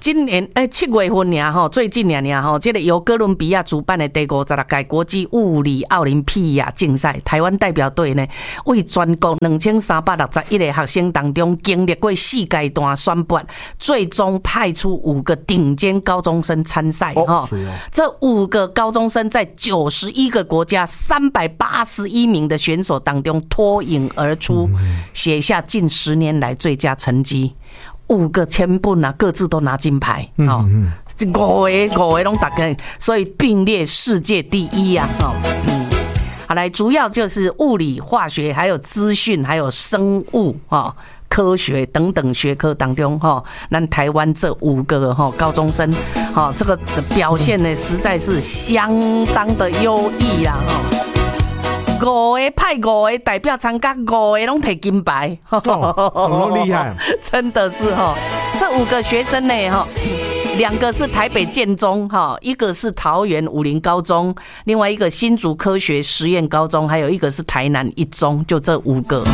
今年7月份呀哈，最近呀哈，这个由哥伦比亚主办的第56届国际物理奥林匹亚竞赛，台湾代表队呢为全国2361个学生当中，经历过4阶段选拔，最终派出5个顶尖高中生参赛哈。这5个高中生在91个国家381名的选手当中脱颖而出，写下近10年来最佳成绩。5个全部各自都拿金牌，这5个都大概，所以并列世界第一啊！好来，主要就是物理、化学、还有资讯、还有生物科学等等学科当中咱台湾这5个高中生这个表现呢，实在是相当的优异啦！5个派5个代表参加，5个拢摕金牌， 怎么厉害？ 真的是这5个学生呢2个是台北建中一个是桃园武林高中，另外一个新竹科学实验高中，还有一个是台南一中，就这5个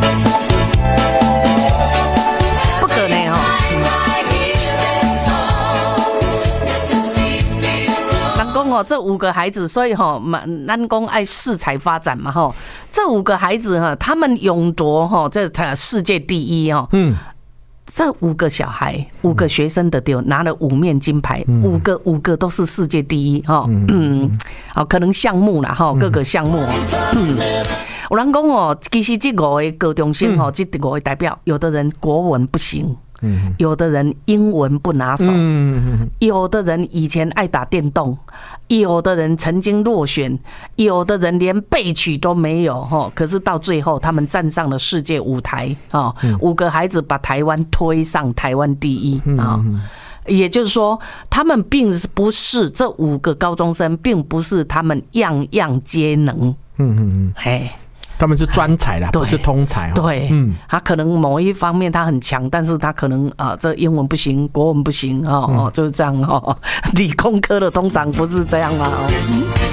不可能这5个孩子，所以咱讲爱适才发展嘛这5个孩子他们勇夺这世界第一这5个小孩，5个学生的拿了5面金牌，5个都是世界第一可能项目啦各个项目有人讲其实这5个高中生这5个代表，有的人国文不行。有的人英文不拿手，有的人以前爱打电动，有的人曾经落选，有的人连备取都没有可是到最后他们站上了世界舞台5个孩子把台湾推上台湾第一也就是说，他们并不是这5个高中生，并不是他们样样皆能他们是专才啦，不是通才。 对，他可能某一方面他很强，但是他可能这英文不行，国文不行就是这样理工科的通常不是这样嘛